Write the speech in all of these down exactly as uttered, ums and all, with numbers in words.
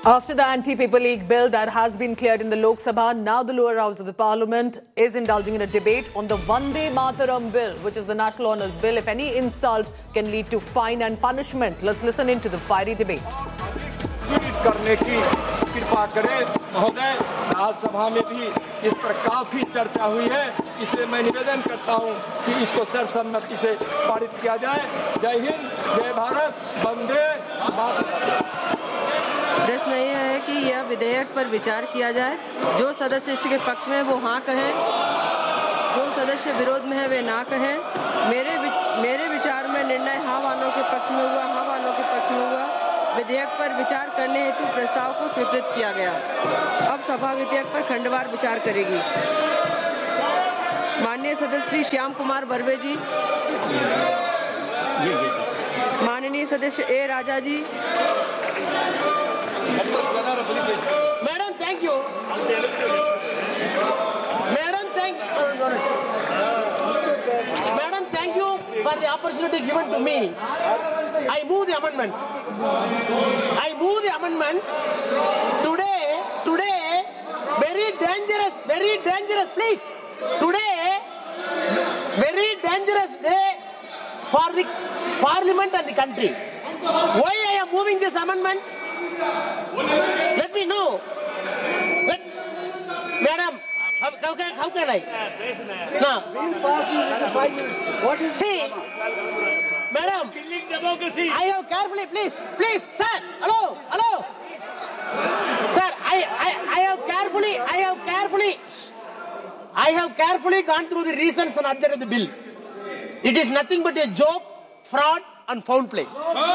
After the Anti-Paper League bill that has been cleared in the Lok Sabha, now the lower house of the parliament is indulging in a debate on the Vande Mataram bill, which is the national honours bill. If any insult can lead to fine and punishment. Let's listen into the fiery debate. करने की कृपा करें महोदय, राज्यसभा में भी इस पर काफी चर्चा हुई है, इसलिए मैं निवेदन करता हूं कि इसको सर्वसम्मति से पारित किया जाए। जय हिंद, जय भारत, वंदे मातरम। प्रश्न यह है कि यह विधेयक पर विचार किया जाए। जो सदस्य इसके पक्ष में वो हाँ कहें, जो सदस्य विरोध में है वे ना कहें। मेरे वि, मेरे विचार में निर्णय हाँ वालों के पक्ष में हुआ, हाँ वालों के पक्ष में हुआ। विधेयक पर विचार करने हेतु प्रस्ताव को स्वीकृत किया गया। अब सभा विधेयक पर खंडवार विचार करेगी। माननीय सदस्य श्री श्याम कुमार बर्वे जी, माननीय सदस्य ए राजा जी। Madam, thank you. Madam, thank Madam, thank you for the opportunity given to me. I move the amendment. I move the amendment. Today, today, very dangerous, very dangerous. Please, today, very dangerous day for the Parliament and the country. Why I am moving this amendment? Let me know. Let, Madam, how, how, can, how can I? Now, what is see, Madam, I have carefully, please, please, sir, hello, hello. Sir, I, I, I have carefully, I have carefully, I have carefully gone through the reasons and object of the bill. It is nothing but a joke, fraud and foul play.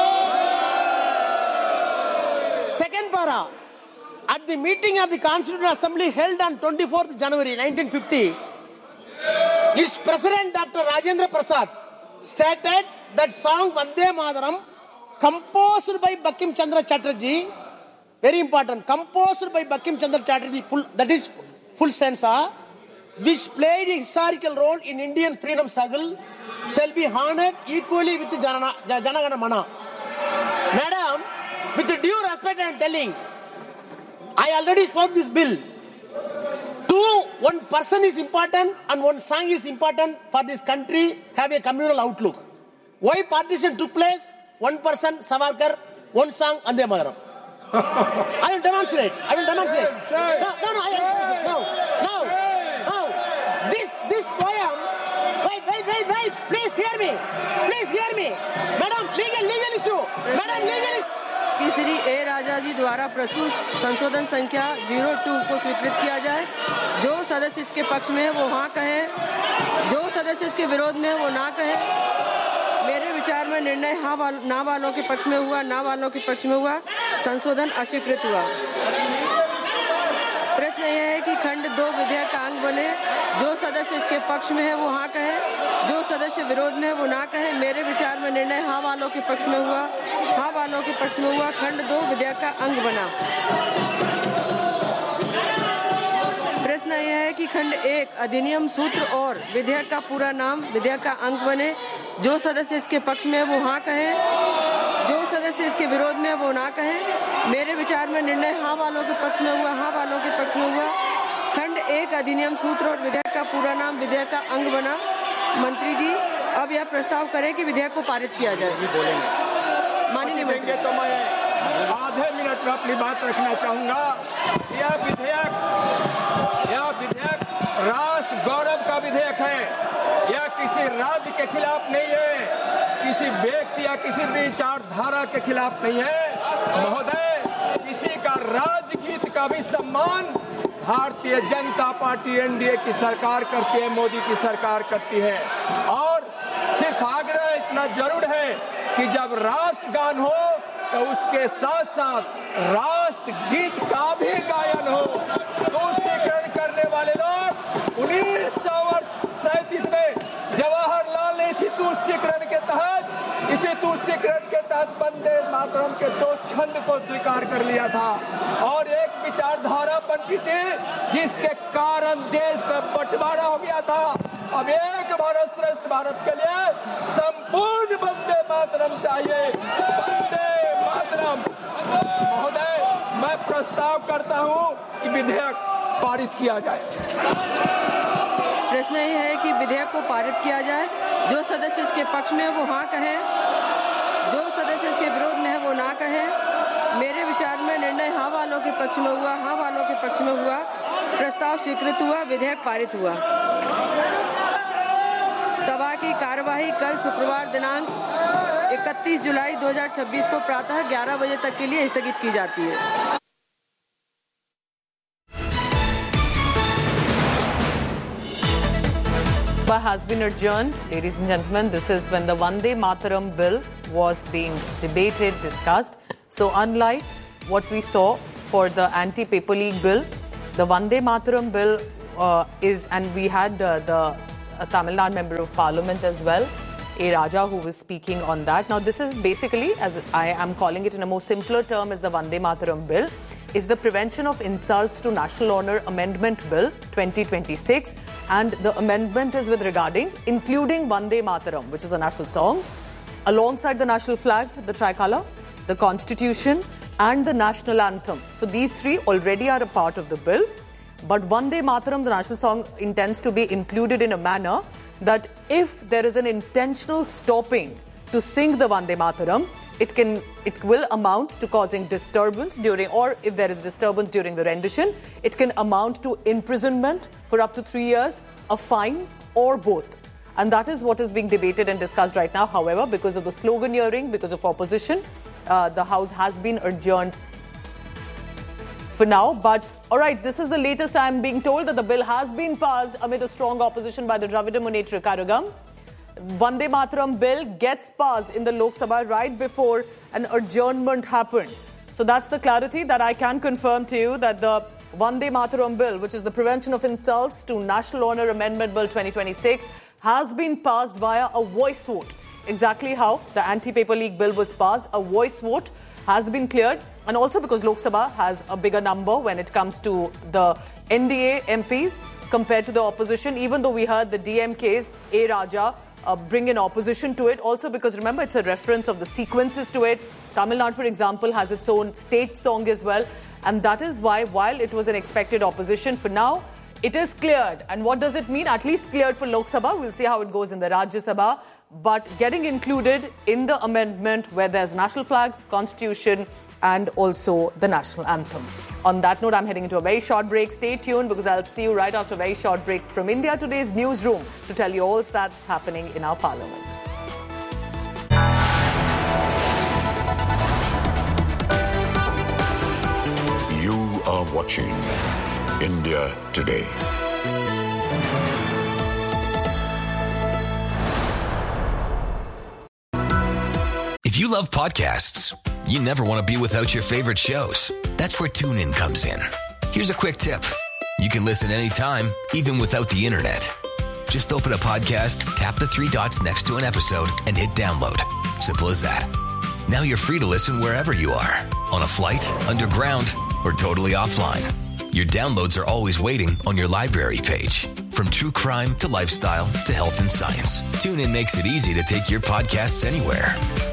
Second para, at the meeting of the Constituent Assembly held on twenty-fourth January nineteen fifty, its President Doctor Rajendra Prasad stated that song Vande Mataram, composed by Bankim Chandra Chatterjee, very important, composed by Bankim Chandra Chatterjee, full, that is full stanza, which played a historical role in Indian freedom struggle, shall be honored equally with the Jana, Jana Gana Mana. Madam, with due respect I am telling, I already spoke this bill. Two, one person is important and one song is important for this country have a communal outlook. Why partition took place? One person, Savarkar, one song, Vande Mataram. I will demonstrate. I will demonstrate. No, no, no, I, no, no, no. This, this poem, wait, wait, wait, wait, please hear me. Please hear me. Madam, legal, legal issue. Madam, legal issue. कि श्री ए राजा जी द्वारा प्रस्तुत संशोधन संख्या zero to को स्वीकृत किया जाए। जो सदस्य इसके पक्ष में है वो हाँ कहे, जो सदस्य इसके विरोध में है वो ना कहे। मेरे विचार में निर्णय हाँ वाल, ना वालों के पक्ष में हुआ, ना वालों के पक्ष में हुआ। संशोधन अस्वीकृत हुआ। प्रश्न यह है कि खंड दो विधेयक का अंग बने। जो सदस्य इसके पक्ष में है वो हाँ कहे, जो सदस्य विरोध में है वो ना कहे। मेरे विचार में निर्णय हाँ वालों के पक्ष में हुआ, हाँ वालों के पक्ष में हुआ। खंड दो विधेयक का अंग बना। प्रश्न यह है कि खंड एक अधिनियम सूत्र और विधेयक का पूरा नाम विधेयक का अंग बने। जो सदस्य इसके पक्ष में है वो हाँ कहे, जो सदस्य इसके विरोध में है वो ना कहे। मेरे विचार में निर्णय हाँ वालों के पक्ष में हुआ, हाँ वालों के पक्ष में हुआ। खंड एक अधिनियम सूत्र और विधेयक का पूरा नाम विधेयक का अंग बना। मंत्री जी, अब यह प्रस्ताव करें कि विधेयक को पारित किया जाए। जी बोलेंगे। माननीय मंत्री, तो मैं आधे मिनट में अपनी बात रखना चाहूंगा। यह विधेयक यह विधेयक राष्ट्र गौरव का विधेयक है। यह किसी राज्य के खिलाफ नहीं है, किसी व्यक्ति या किसी विचारधारा के खिलाफ नहीं है। महोदय, किसी का राजगीत का भी सम्मान भारतीय जनता पार्टी एनडीए की सरकार करती है, मोदी की सरकार करती है। और सिर्फ आग्रह इतना जरूर है कि जब राष्ट्रगान हो तो उसके साथ साथ राष्ट्र गीत का भी गायन हो। तुष्टीकरण करने वाले लोग उन्नीस सौ सैंतीस में जवाहरलाल ने इसी तुष्टीकरण के तहत इसी तुष्टीकरण के तहत वंदे मातरम के दो छंद को स्वीकार कर लिया था और एक विचारधारा बनती थी जिसके कारण देश का बंटवारा हो गया था। अब एक भारत श्रेष्ठ भारत के लिए संपूर्ण वंदे मातरम चाहिए। वंदे मातरम। महोदय, मैं प्रस्ताव करता हूं कि विधेयक पारित किया जाए। प्रश्न ये है कि विधेयक को पारित किया जाए। जो सदस्य इसके पक्ष में है वो हाँ कहे, जो सदस्य इसके विरोध में है वो ना कहे। मेरे विचार में निर्णय हाँ वालों के पक्ष में हुआ, हाँ वालों के पक्ष में हुआ। प्रस्ताव स्वीकृत हुआ, विधेयक पारित हुआ। सभा की कार्यवाही कल शुक्रवार दिनांक इकतीस जुलाई दो हज़ार छब्बीस को प्रातः ग्यारह बजे तक के लिए स्थगित की जाती है। Has been adjourned. Ladies and gentlemen, this is when the Vande Mataram bill was being debated, discussed. So unlike what we saw for the anti-paper league bill, the Vande Mataram bill uh, is, and we had uh, the uh, Tamil Nadu member of parliament as well, A. Raja, who was speaking on that. Now this is basically, as I am calling it in a more simpler term, as the Vande Mataram bill, is the Prevention of Insults to National Honour Amendment Bill twenty twenty-six, and the amendment is with regarding including Vande Mataram, which is a national song, alongside the national flag, the tricolour, the constitution and the national anthem. So these three already are a part of the bill, but Vande Mataram, the national song, intends to be included in a manner that if there is an intentional stopping to sing the Vande Mataram, it can it will amount to causing disturbance during, or if there is disturbance during the rendition, it can amount to imprisonment for up to three years, a fine, or both. And that is what is being debated and discussed right now. However, because of the sloganeering, because of opposition, uh, the House has been adjourned for now. But all right, this is the latest. I am being told that the bill has been passed amid a strong opposition by the Dravida Munnetra Karagam. Vande Mataram bill gets passed in the Lok Sabha right before an adjournment happened. So that's the clarity that I can confirm to you, that the Vande Mataram bill, which is the Prevention of Insults to National Honour Amendment Bill twenty twenty-six, has been passed via a voice vote. Exactly how the anti-paper league bill was passed, a voice vote has been cleared. And also because Lok Sabha has a bigger number when it comes to the N D A M Ps compared to the opposition, even though we heard the D M K's A. Raja Uh, bring in opposition to it. Also because remember, it's a reference of the sequences to it. Tamil Nadu, for example, has its own state song as well. And that is why, while it was an expected opposition, for now, it is cleared. And what does it mean? At least cleared for Lok Sabha. We'll see how it goes in the Rajya Sabha. But getting included in the amendment where there's national flag, constitution, and also the national anthem. On that note, I'm heading into a very short break. Stay tuned, because I'll see you right after a very short break from India Today's newsroom to tell you all that's happening in our parliament. You are watching India Today. If you love podcasts, you never want to be without your favorite shows. That's where TuneIn comes in. Here's a quick tip. You can listen anytime, even without the internet. Just open a podcast, tap the three dots next to an episode, and hit download. Simple as that. Now you're free to listen wherever you are. On a flight, underground, or totally offline. Your downloads are always waiting on your library page. From true crime to lifestyle to health and science, TuneIn makes it easy to take your podcasts anywhere.